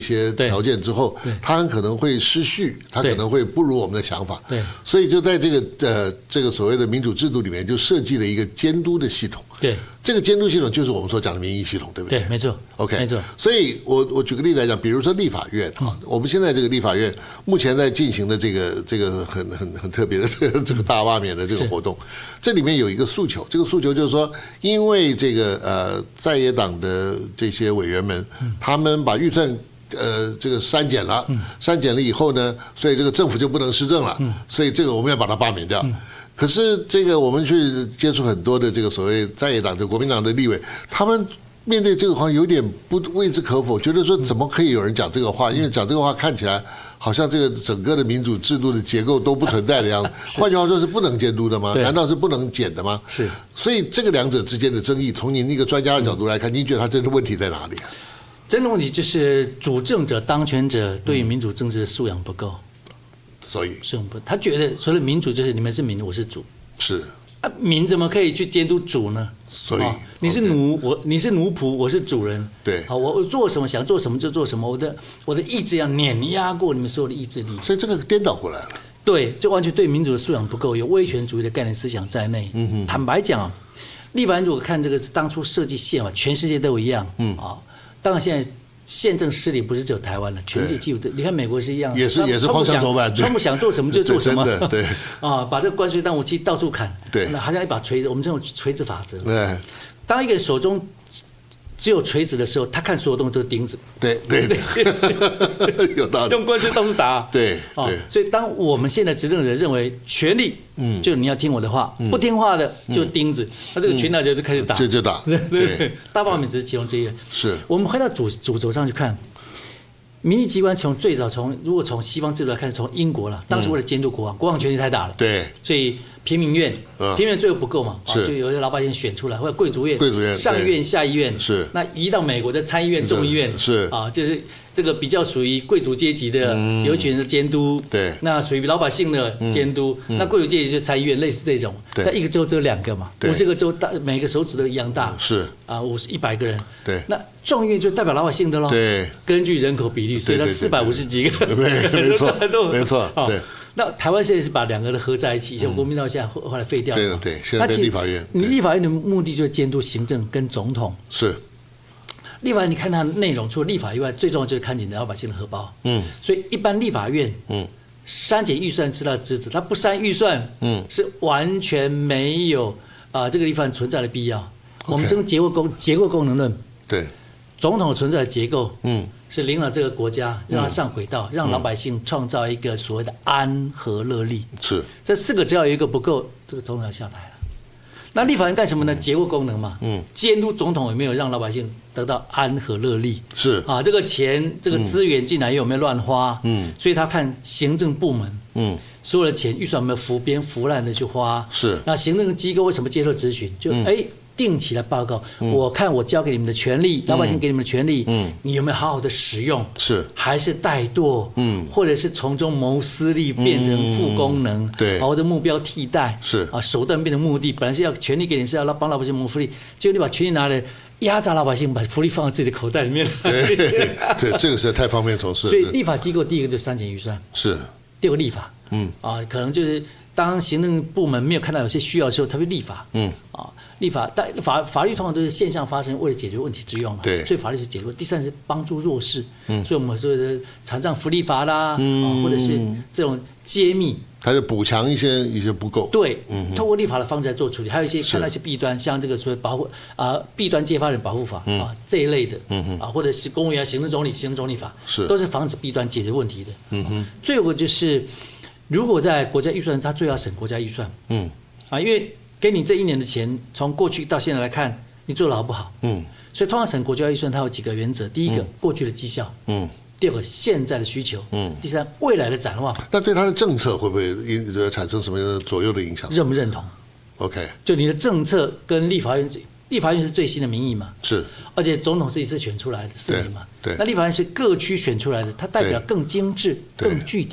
些条件之后，它很可能会失序，它可能会不如我们的想法。 对， 所以就在这个所谓的民主制度里面，就设计了一个监督的系统。 对， 这个监督系统就是我们所讲的民意系统，对不对？ 对，没错。 OK， 没错。 所以我举个例子来讲，比如说立法院啊，我们现在这个立法院目前在进行的这个很特别的这个大罢免的这个活动，这里面有一个诉求，这个诉求就是说，因为这个在野党的这些委员们，他们把预算这个删减了以后呢，所以这个政府就不能施政了，所以这个我们要把它罢免掉。可是这个我们去接触很多的这个所谓在野党的国民党的立委，他们面对这个话有点不为之可否，觉得说怎么可以有人讲这个话？因为讲这个话看起来好像这个整个的民主制度的结构都不存在的样子。换句话说，是不能监督的吗？难道是不能减的吗？ 是。所以这个两者之间的争议，从您一个专家的角度来看，您觉得它真的问题在哪里啊？ 真的问题就是主政者、当权者对于民主政治的素养不够， 所以他觉得所谓的民主就是你们是民，我是主， 是啊，民怎么可以去监督主呢？ 所以你是奴，你是奴仆，我是主人， 对， 好，我做什么想做什么就做什么，我的意志要碾压过你们所有的意志力， 所以这个颠倒过来了。 对，就完全对民主的素养不够，有威权主义的概念思想在内。坦白讲，立法院如果看这个当初设计宪法，全世界都一样，当然现在宪政失灵不是只有台湾了，全世界几乎都，你看美国是一样， 也是荒腔走板， 川普想做什么就做什么， 对啊，把这个关税当武器到处砍， 对， 好像一把锤子，我们这种锤子法则， 对， 当一个人手中只有锤子的时候，他看所有东西都是钉子。 对，有道理。 用关税到处打。 对， 所以当我们现在执政者认为权力，就你要听我的话，不听话的就钉子，那这个权力就开始打， 就打。对， 大罢免只是其中之一。 是。 我们回到主轴上去看，民意机关最早如果从西方制度来看，从英国了，当时为了监督国王权力太大了， 对， 所以平民院最后不够嘛，就有些老百姓选出来，或者贵族院、上议院、下议院， 是那移到美国的参议院、众议院， 是啊，就是这个比较属于贵族阶级的有一群人的监督，对，那属于老百姓的监督，那贵族阶级就是参议院，类似这种，但一个州只有2个嘛，50个州每个手指都一样大， 是啊 ，100个人， 对， 那众议院就代表老百姓的喽， 对， 根据人口比例，所以它450几个， 没错，对。 那台湾现在是把2个都合在一起，像国民党现在后来废掉了。 对，现在立法院。 你立法院的目的就是监督行政跟总统。 是。 立法院你看它的内容，除了立法以外，最重要就是看紧老百姓的荷包。所以一般立法院，删减预算是他的职责，他不删预算，是完全没有这个地方存在的必要。我们称结构功能论。 对。 总统存在的结构，是领导这个国家，让它上轨道，让老百姓创造一个所谓的安和乐利。 是， 这4个只要有一个不够，这个总统要下台了。那立法院干什么呢？结构功能嘛，监督总统有没有让老百姓得到安和乐利。 是啊，这个钱、这个资源进来有没有乱花？所以他看行政部门，所有的钱预算有没有浮编浮滥的去花？ 是。 那行政机构为什么接受质询？就定期来报告，我看我交给你们的权利，老百姓给你们的权利，你有没有好好的使用？ 是还是怠惰？或者是从中谋私利，变成副功能？ 对， 把我的目标替代？ 是啊， 手段变成目的，本来是要权利给你，是要帮老百姓谋福利，结果你把权利拿来压榨老百姓，把福利放在自己的口袋里面。 对，这个实在太方便从事。 所以立法机构第一个就是删减预算， 是第二个立法，可能就是当行政部门没有看到有些需要的时候，他会立法，立法，但法律通常都是现象发生，为了解决问题之用嘛。 对， 所以法律是解决问题。第三是帮助弱势，所以我们说的残障福利法啦，或者是这种揭秘， 它就补强一些不够。 对，透过立法的方式来做处理，还有一些看到一些弊端，像这个所谓保护弊端揭发人保护法这一类的，或者是公务员行政总理法，都是防止弊端解决问题的。最后就是如果在国家预算，它最要审国家预算，因为给你这1年的钱，从过去到现在来看，你做得好不好？所以通常审国家预算，它有几个原则：第一个，过去的绩效；第二个，现在的需求；第三，未来的展望。 那对它的政策会不会产生什么样的左右的影响？ 认不认同 ？OK， 就你的政策跟立法院是最新的民意嘛？ 是， 而且总统是一次选出来的4年嘛？ 对， 那立法院是各区选出来的，它代表更精致、更具体。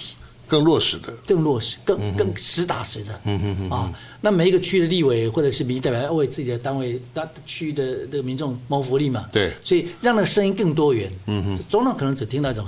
更落实的， 更实打实的，啊，那每一个区的立委或者是民意代表要为自己的单位、区域的这个民众谋福利嘛， 对， 所以让那个声音更多元。总统可能只听到一种